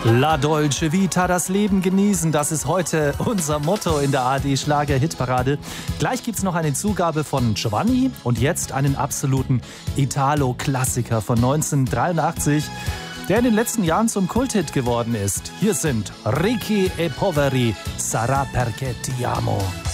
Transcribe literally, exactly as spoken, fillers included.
La Dolce Vita, das Leben genießen, das ist heute unser Motto in der A R D-Schlager-Hitparade. Gleich gibt's noch eine Zugabe von Giovanni und jetzt einen absoluten Italo-Klassiker von neunzehnhundertdreiundachtzig, der in den letzten Jahren zum Kulthit geworden ist. Hier sind Ricchi e Poveri, Sarà perché ti amo.